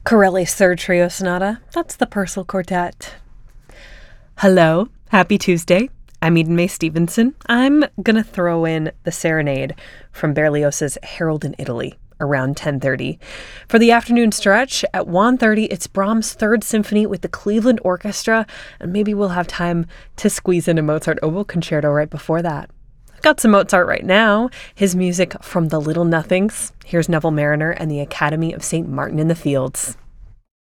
Corelli's Third Trio Sonata. That's the Purcell Quartet. Hello, happy Tuesday. I'm Eden Mae Stevenson. I'm going to throw in the Serenade from Berlioz's Harold in Italy around 10:30. For the afternoon stretch, at 1:30, it's Brahms' Third Symphony with the Cleveland Orchestra, and maybe we'll have time to squeeze in a Mozart Oboe Concerto right before that. I've got some Mozart right now, his music from The Little Nothings. Here's Neville Marriner and the Academy of St. Martin in the Fields.